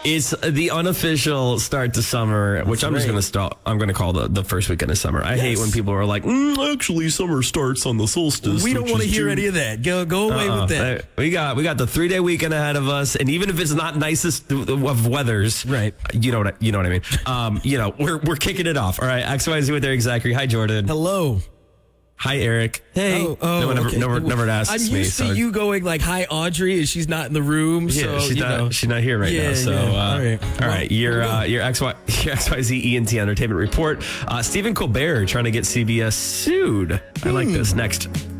It's the unofficial start to summer, which I'm just going to start. I'm going to call the first weekend of summer. I hate when people are like, actually, summer starts on the solstice. We don't want to hear any of that. Go away with that. We got the 3-day weekend ahead of us, and even if it's not nicest of weathers, right? You know what I mean. We're kicking it off. All right, XYZ with Eric Zachary. Hi, Jordan. Hello. Hi, Eric. Hey. No one never asks me. I'm used to you going like, hi, Audrey, and she's not in the room. Yeah, so, she's not here right now. So, all right. Your XYZ ENT Entertainment Report. Stephen Colbert trying to get CBS sued. I like this. Next.